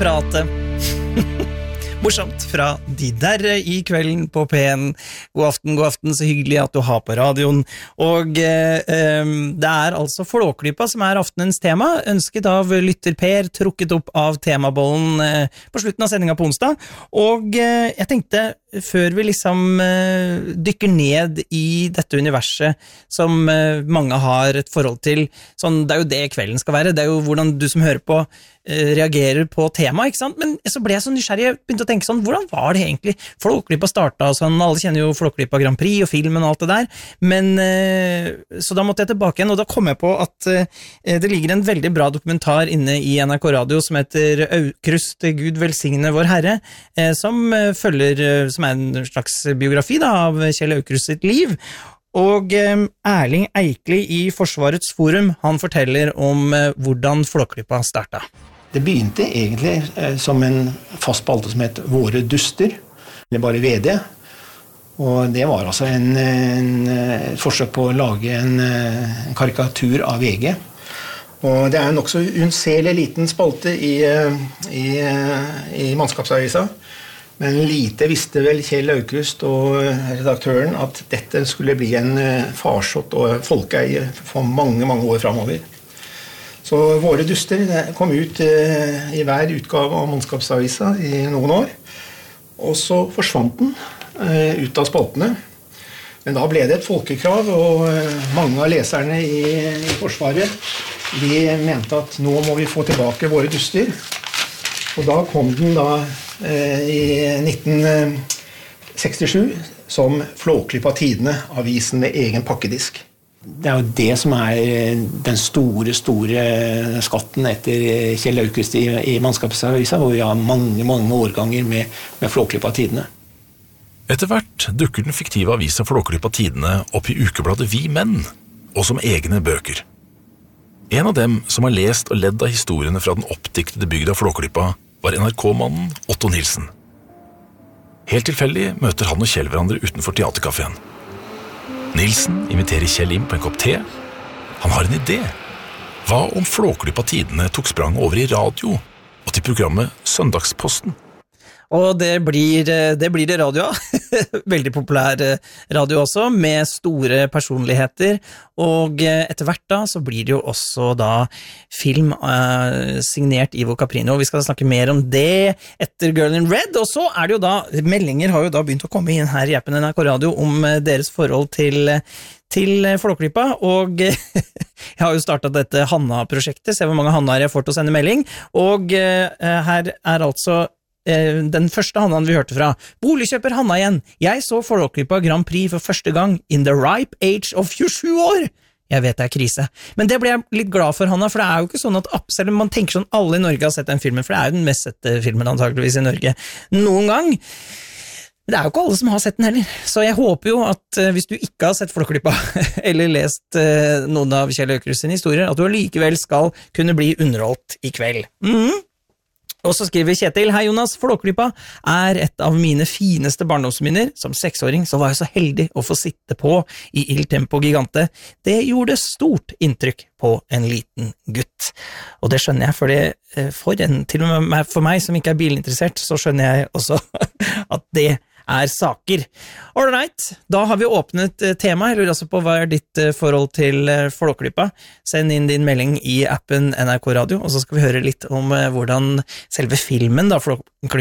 prate. Morsomt fra de der I kvelden på P1. God aften, så hyggelig at du har på radioen. Og det altså Flåklypa som aftenens tema, ønsket av lytter Per, trukket opp av temabollen på slutten av sendingen på onsdag. Og jeg tenkte, før vi liksom dykker ned I dette universet som mange har et forhold til, sånn, det jo det kvelden skal være, det jo hvordan du som hører på reagerer på tema, ikke sant? Men så ble jeg så nysgjerrig, jeg begynte å tenke sånn, hvordan var det egentlig? Flåklypa startet, og sånn, alle kjenner jo Flåklypa Grand Prix og filmen og alt det der, men så da måtte jeg tilbake igjen, og da kom jeg på at det ligger en veldig bra dokumentar inne I NRK Radio som heter Aukrust, Gud velsigne vår Herre, som følger, som en slags biografi da, av Kjell Aukrust sitt liv, og Erling Eikli I Forsvarets Forum, han forteller om hvordan Flåklypa startet. Det begynte egentlig som en fast spalte som het Våre duster, eller bare VD. Og det var altså et forsøk på å lage en karikatur av VG. Og det en også unnselig liten spalte I Mannskapsavisa. Men lite visste vel Kjell Aukrust og redaktøren at dette skulle bli en farsott og folkeeie for mange, mange år fremover. Så Våre duster kom ut I hver utgave av Mannskapsavisa I noen år, og så forsvant den ut av spaltene. Men da ble det et folkekrav, og mange av leserne I Forsvaret, de mente at nå må vi få tilbake Våre duster. Og da kom den da I 1967 som Flåklypa Tidene, avisen med egen pakkedisk. Det jo det som den store skatten etter Kjell Aukrust I Mannskapsavisa, hvor vi har mange, mange årganger med Flåklypa Tidene. Etter hvert dukker den fiktive avisa Flåklypa Tidene opp I ukebladet Vi Menn, og som egne bøker. En av dem som har lest og ledd av historiene fra den oppdiktede bygda Flåklypa var NRK-mannen Otto Nilsen. Helt tilfeldig møter han og Kjell hverandre utenfor teaterkaféen. Nilsen inviterer Kjell inn på en kopp te. Han har en idé. Hva om Flåklypa Tidene tok sprang over I radio og til programmet Søndagsposten? Og det blir det radio, veldig populær radio også, med store personligheter, og etter hvert da så blir det jo også da film signert Ivo Caprino, og vi skal snakke mer om det etter Girl in Red, og så det jo da, meldinger har jo da begynt å komme inn her I appen NRK Radio om deres forhold til Flåklypa, og jeg har jo startet dette Hanna-prosjektet, se hvor mange Hannaer jeg får til å sende melding, og her altså den første Hannaen vi hørte fra. Boligkjøper Hanna igjen. Jeg så Flåklypa Grand Prix for første gang in the ripe age of 27 år. Jeg vet det krise. Men det ble jeg litt glad for, Hanna, for det jo ikke sånn at selv om man tenker sånn alle I Norge har sett den filmen, for det jo den mest sette filmen antageligvis I Norge noen gang. Men det jo ikke alle som har sett den heller. Så jeg håper jo at hvis du ikke har sett Flåklypa eller lest noen av Kjell Aukrust sine historier, at du likevel skal kunne bli underholdt I kveld. Og så skriver Kjetil, hei Jonas, Flåklypa et av mine fineste barndomsminner. Som 6-åring så var jeg så heldig å få sitte på I Il Tempo Gigante. Det gjorde stort inntrykk på en liten gutt. Og det skjønner jeg, til og med for meg som ikke bilinteressert, så skjønner jeg også at det saker. Alright, da har vi åpnet tema. Jeg lurer altså på hva ditt forhold til Flåklypa. Send inn din melding I appen NRK Radio, og så skal vi høre litt om hvordan selve filmen da, Flåklypa